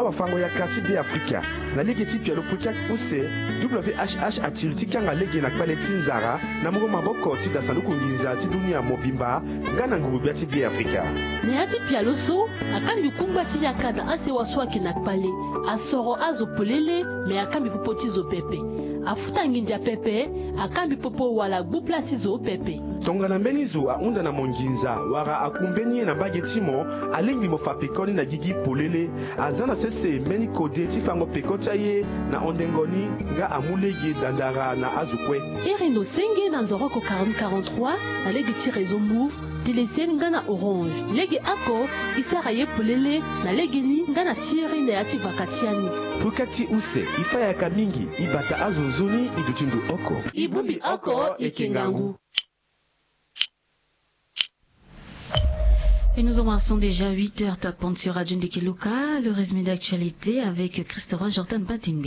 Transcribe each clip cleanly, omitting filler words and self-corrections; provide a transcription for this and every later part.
awa fango ya quartier B Africa na lege ti pialo puka use WHH atiriti kanga lege na kpale tinzara na mungo maboko ti da sanduku nginza ti dunia mobimba ngana ngurubia ti B Africa ne ati pialo so akambi kumba ti yakada ase waswaki na kpale asoro azo polele me akambi popo ti zo pepe afuta nginja pepe akambi popo wala gbupla ti zo pepe tongana mbeni zo aunda na monginza wara akumbeni na bagetimo alingi mofa pekoni na gigi polele azana sese mbeni kode ti fango pekota ye na ondengoni nga amulege dandara na azukwe erino senge na nzoroko 4043 na lege ti réseau move telesien nga na orange lege ako isara ye polele na lege ni nga na sieri na yati vakatiani pukati use ifayaka mingi ibata azonzoni idutundu oko ibumbi oko ekengangu. Et nous embrassons déjà 8h tapant sur Radio Ndekeluka, le résumé d'actualité avec Christopher Jordan Batimbe.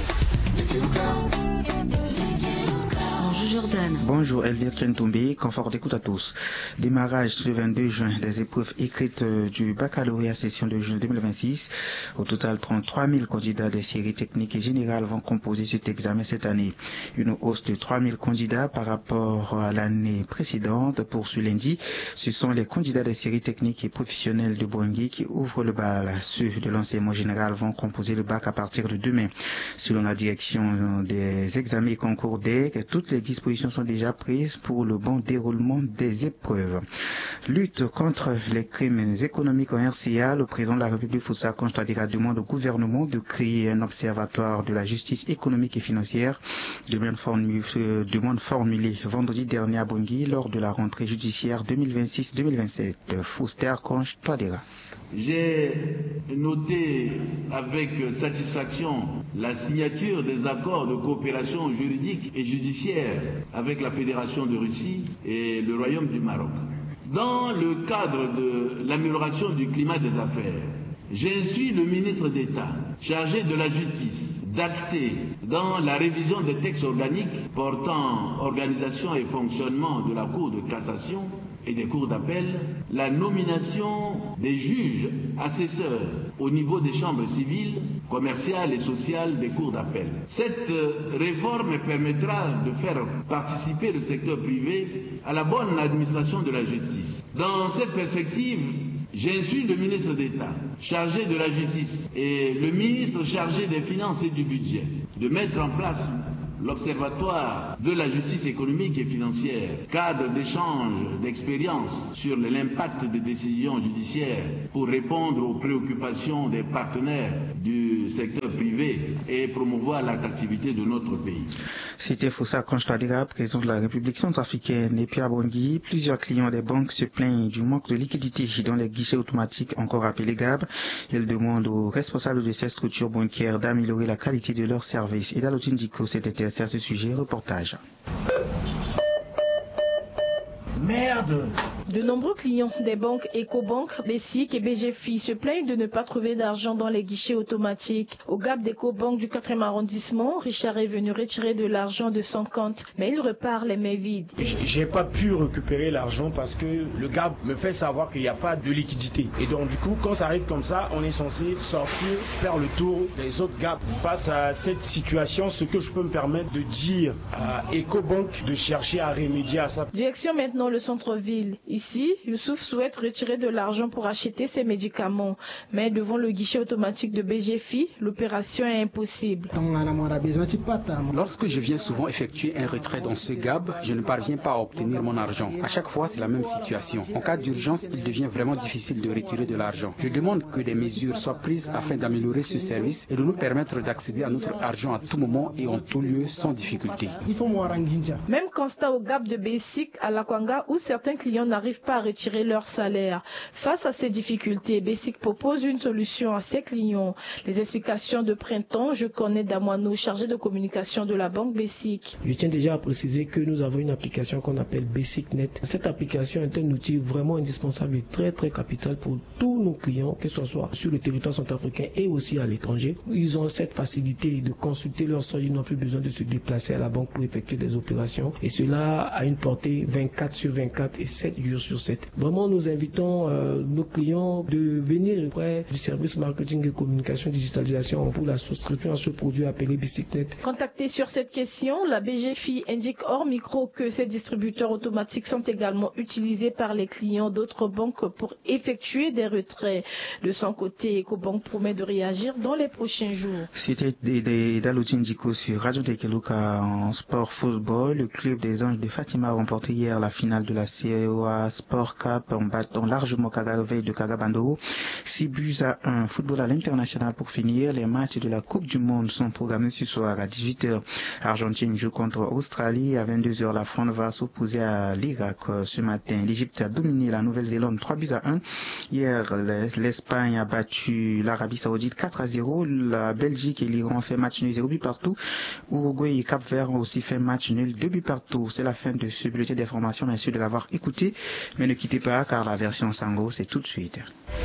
Bonjour Jordan. Bonjour Elvire Kentoumbi, confort d'écoute à tous. Démarrage ce 22 juin des épreuves écrites du baccalauréat session de juin 2026. Au total, 33 000 candidats des séries techniques et générales vont composer cet examen cette année. Une hausse de 3 000 candidats par rapport à l'année précédente. Pour ce lundi, ce sont les candidats des séries techniques et professionnelles de Bangui qui ouvrent le bal. Ceux de l'enseignement général vont composer le bac à partir de demain. Selon la direction des examens et concours DEC, toutes les dispositions sont déjà prises pour le bon déroulement des épreuves. Lutte contre les crimes économiques en RCA, le président de la République Foussa Constadira demande au gouvernement de créer un observatoire de la justice économique et financière, demande formulée vendredi dernier à Bangui lors de la rentrée judiciaire 2026-2027. Fouster Constadira. J'ai noté avec satisfaction la signature des accords de coopération juridique et judiciaire avec la Fédération de Russie et le Royaume du Maroc. Dans le cadre de l'amélioration du climat des affaires, j'instruis le ministre d'État chargé de la justice d'acter dans la révision des textes organiques portant organisation et fonctionnement de la Cour de cassation et des cours d'appel, la nomination des juges assesseurs au niveau des chambres civiles, commerciales et sociales des cours d'appel. Cette réforme permettra de faire participer le secteur privé à la bonne administration de la justice. Dans cette perspective, j'instruis le ministre d'État chargé de la justice et le ministre chargé des finances et du budget de mettre en place l'Observatoire de la justice économique et financière, cadre d'échange d'expériences sur l'impact des décisions judiciaires pour répondre aux préoccupations des partenaires du secteur privé et promouvoir l'attractivité de notre pays. C'était Foussa Constadira, président de la République centrafricaine. Et puis à Bangui, plusieurs clients des banques se plaignent du manque de liquidité dans les guichets automatiques, encore appelés GAB. Ils demandent aux responsables de ces structures bancaires d'améliorer la qualité de leurs services. Et Dalotine Diko s'est intéressé à ce sujet. Reportage. Merde! De nombreux clients des banques EcoBank, BESIC et BGFI se plaignent de ne pas trouver d'argent dans les guichets automatiques. Au GAB d'EcoBank du 4e arrondissement, Richard est venu retirer de l'argent de son compte, mais il repart les mains vides. J'ai pas pu récupérer l'argent parce que le GAB me fait savoir qu'il n'y a pas de liquidité. Et donc du coup, quand ça arrive comme ça, on est censé sortir, faire le tour des autres GAB. Face à cette situation, ce que je peux me permettre de dire à EcoBank de chercher à remédier à ça. Direction maintenant le centre-ville. Ici, Youssouf souhaite retirer de l'argent pour acheter ses médicaments. Mais devant le guichet automatique de BGFI, l'opération est impossible. Lorsque je viens souvent effectuer un retrait dans ce GAB, je ne parviens pas à obtenir mon argent. À chaque fois, c'est la même situation. En cas d'urgence, il devient vraiment difficile de retirer de l'argent. Je demande que des mesures soient prises afin d'améliorer ce service et de nous permettre d'accéder à notre argent à tout moment et en tout lieu sans difficulté. Même constat au GAB de Bessic à Lakwanga où certains clients n'arrivent pas à retirer leur salaire. Face à ces difficultés, Bessic propose une solution à ses clients. Les explications de Printemps, je connais Damwano, chargé de communication de la banque Bessic. Je tiens déjà à préciser que nous avons une application qu'on appelle BessicNet. Cette application est un outil vraiment indispensable et très capital pour tous nos clients, que ce soit sur le territoire centrafricain et aussi à l'étranger. Ils ont cette facilité de consulter leur solde, ils n'ont plus besoin de se déplacer à la banque pour effectuer des opérations. Et cela a une portée 24/24 et 7 jours sur 7. Vraiment, nous invitons nos clients de venir auprès du service marketing et communication digitalisation pour la souscription à ce produit appelé Bicyclette. Contacté sur cette question, la BGFI indique hors micro que ces distributeurs automatiques sont également utilisés par les clients d'autres banques pour effectuer des retraits. De son côté, Ecobank promet de réagir dans les prochains jours. C'était Dalotine Diko sur Radio Tekeluka en sport football. Le club des Anges de Fatima a remporté hier la finale de la CEA Sport Cup en battant largement Kagave de Kagabandoro 6-1. Football à l'international pour finir. Les matchs de la Coupe du Monde sont programmés ce soir à 18h. Argentine joue contre Australie. À 22h, la France va s'opposer à l'Irak. Ce matin, l'Égypte a dominé la Nouvelle-Zélande 3-1. Hier, l'Espagne a battu l'Arabie Saoudite 4-0. La Belgique et l'Iran ont fait match nul 0 but partout. Uruguay et Cap-Vert ont aussi fait match nul 2 buts partout. C'est la fin de ce bulletin d'information. Merci de l'avoir écouté. Mais ne quittez pas car la version Sango, c'est tout de suite.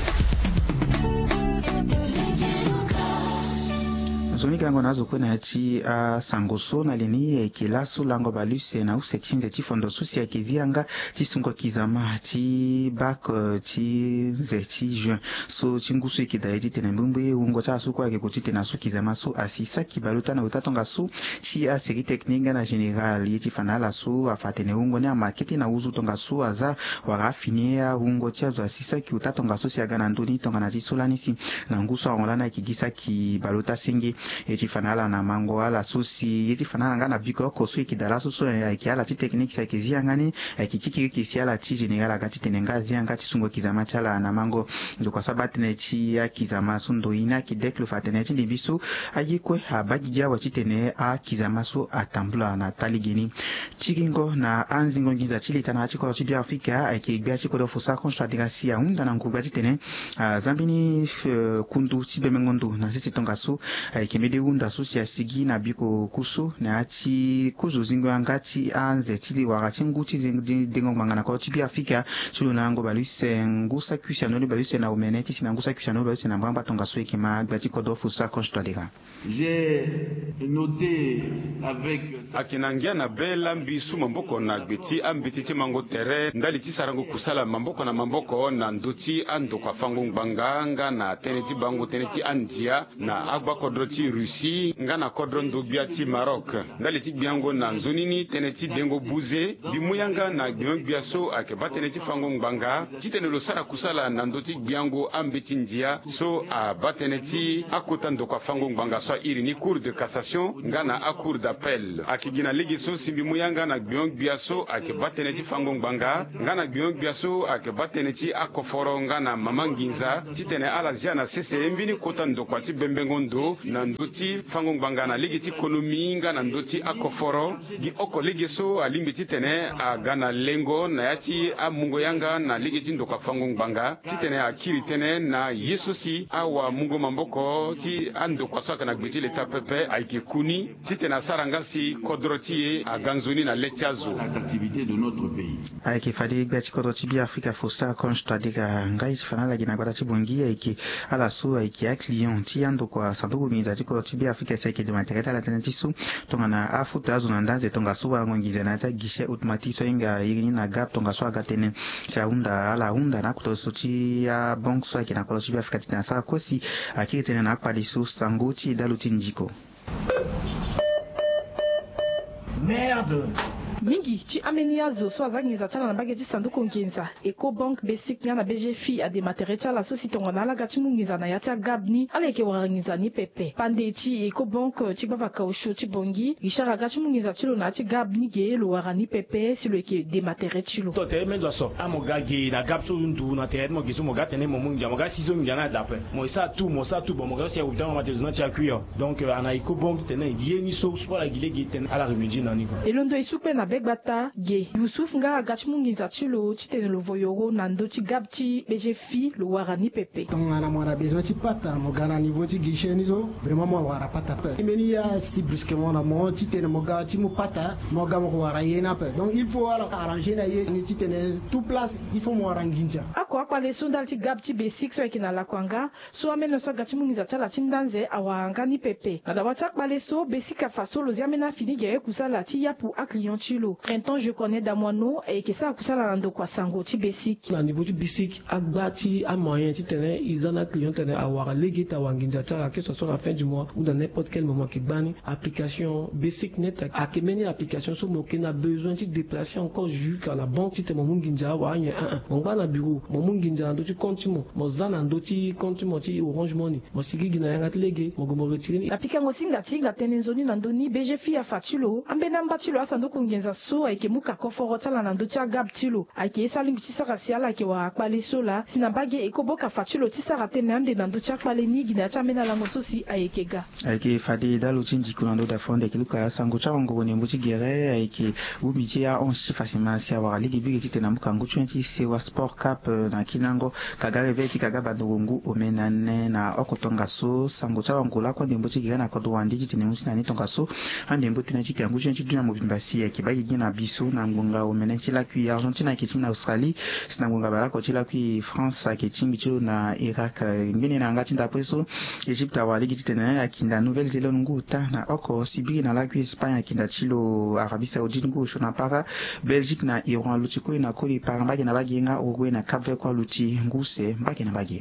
Zomigango nazo kwena chi a sangoso na leni ekilaso lango baluse na usetchinze chifondo susi akizianga chisungo kizama chi back chi ze chi juin so chingusu ikidaiti tena mbumbe ungo cha suko ake kutite na su kizama so asisa kibaluta na utatonga su chi a seri tekninga na general yichi fanala su afatene ungo ne market na uzu tonga su aza warafinia ungo cha zo asisa ki utatonga su siagana ndoni tonga na chisolanisi na nguso angolana kigisa kibaluta singi etifanala na mango ala susi etifanala ngana biko kosu ikidala susu yakiala ti technique yakiziangani yakikiki kisiala ti general agati tenenga zianga ti sungo kizama chala na mango ndoko sabatene ti ya kizama sundo ina kideklo fatene ti ndibisu ayikwe abagija wachitene a kizama su atambula na taligini chikingo na anzingo ngiza chilita na chiko ti bia Afrika akigba chiko do fusa konstradira si ya unda na ngubwa titene zambini kundu chibemengondo na sisi tonga su kemede unda susi ya sigi na biko kusu na achi kuzu zingo angati anze tili wakati nguti zingo mangana kwa tibi Afrika chulu na ango baluse ngusa kusia noli baluse na umeneti sina ngusa kusia noli baluse na mbamba tonga sueki ma gbati kodofu sa konstradira. J'ai noté avec akinangia na bela mbisu mamboko na gbeti ambiti ti mango tere ndali ti sarango kusala mamboko na mamboko na nduti ando kwa fango ngbanga na teneti bango teneti andia na agba kodro ti Russie nga na kodro ndobia ti Maroc ndali ti gbiango na nzonini teneti dengo buze bimuyanga na gbiango so akeba teneti fango ngbanga ti tene lo sara kusala na ndoti gbiango ambiti ndia so a bateneti akota ndo kwa fango ngbanga so iri ni cour de cassation nga na a cour d'appel akigina ligi so simbi muyanga na gbiango so akeba teneti fango ngbanga nga na gbiango so akeba teneti akoforo nga na mamanginza ti tene ala zia na CCM bini kota ndo kwa ti bembengondo na ndoti fango ngbanga na ligi ti konomi nga na ndoti akoforo gi oko ligi so alimbi ti tene aga na lengo na yati amungo yanga na ligi ti ndokwa fango ngbanga ti tene akiri tene na yesosi awa mungo mamboko ti andokwa so na gbeti leta pepe aiki kuni ti tene asaranga si kodro ti ye aganzoni na letiazo l'activité de notre pays. Aiki fadi gbeti kodro ti bi Afrika fosa konstradika ngai ti fanala gina kwata ti bongi aiki ala so aiki a client ti andokwa sanduku minza ti kodro ti bi Afrika seke de materiel ala tene ti su tonga na afuta azo na ndanze tonga so wa ngongiza na ta guichet automatique so inga irini na gap tonga so aga tene sa unda ala unda na kuto so ti ya bank so akina kodro ti bi Afrika ti na sa kosi akiri tene na akpali so sango ti daluti njiko. Merde! Mingi ci amenia zo so azangiza chala na bageti sanduku ngenza Ecobank basic na BGFI a dematere chala so sitonga na gati mungiza na yatia gabni aleke warangiza ni pepe pande ci Ecobank ci bava kausho ci bongi ishara gati mungiza chilo na ci gabni ge lo warani pepe si lo ke dematere chilo to te menzo so amoga ge na gap so ndu na te mo gisu mo gate ne mo mungia mo ga sizo mungia na dape mo sa tu bon mo ga se u dans ma te na ci akuyo donc ana Ecobank tene yeni so la gile ge ten ala remedi na niko elondo isupe na begbata ge Yusuf nga gachi mungiza chilo chitene lo voyoro na ndochi gabchi BGFI lo warani pepe tonga na mwana besoin ti pata mo gana niveau ti guichet ni so vraiment mo wara pata pe meni ya si brusquement na mo chitene mo ga ti mo pata mo ga mo wara yena pe donc il faut alors arranger na ye ni chitene tout place il faut mo wara nginja akwa kwa le sundal ti gabchi basic so ekina la kwanga so amena so gachi mungiza chala chindanze awanga ni pepe na dawata kwa le so basic afaso lo ziamena fini ge kusala ti yapu a client Tilo. Printemps je connais Damono et que ça kusala lando kwa sango ti basic. Na niveau du basic agbati a moyen ti tene izana client tene awara legi ta wanginja tara que ce soit la fin du mois ou dans n'importe quel moment qui bani application basic net a que meni application so mo na besoin de déplacer encore jusqu'à la banque ti te mo munginja wa yen mon ba na bureau mo munginja ndo ti compte mo mo zana ndo ti compte mo ti Orange Money mo sigigi na yanga legi mo go mo retirer application singa tinga tenenzoni na ndoni BGF ya fatilo ambena mbatilo asando kungenza so ake muka koforo tala na ndo ti agab tilo ake esalingi ti sara siala ke wa akpale sola sinambage ekoboka fatilo ti sara tene ande na ndo ti akpale nigi na ti amena lango so si ayekega ayeke fade dalo ti ndiko na ndo da fonde ke luka sango ti awango ne mbuti gere ayeke umi ti a 11 ti facilement si awara ligi bigi ti tene muka ngu ti ti sewa sport cap na kinango kaga reve ti kaga bandongo omena ne na okotonga so sango ti awango la konde mbuti gere na kodo wandi ti tene muti na ni tonga so ande mbuti na ti kangu ti duna mobimba si ayeke ba yigi na biso na ngonga omena ti lakui Argentine ayeke ti na Australie si na ngonga balako ti lakui France ayeke ti mbi ti na Irak ngeni na nga ti ndapu so Égypte awara ligi ti tene akinda Nouvelle-Zélande ngu ta na oko Sibiri na lakui Espagne akinda ti lo Arabie Saoudite ngu so na para Belgique na Iran alu ti kue na koli para mbage na bage nga Uruguay na Cap Vert alu ti ngu se mbage na bage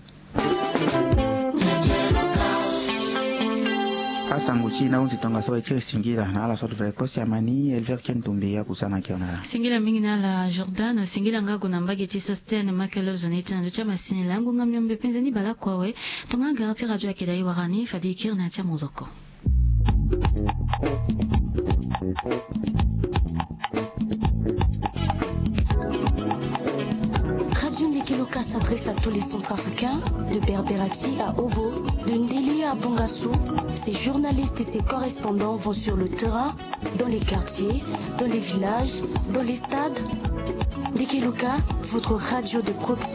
asango ti na unzi tonga so ekiri singila na ala sorte vele posi amani elver ken tombe ya kusana kiona singila mingi na la Jordan singila ngago na mbage ti Sosten makelo zoneti na lucha masini langu ngamyombe penze ni bala kwawe tonga garanti radio akidai warani fadi kir na tia monzoko. Radio Ndekeloka s'adresse à tous les centres africains, de Berberati à Obo, de Ndeli à Bongassou. Ces journalistes et ces correspondants vont sur le terrain, dans les quartiers, dans les villages, dans les stades. Ndekeloka, votre radio de proximité.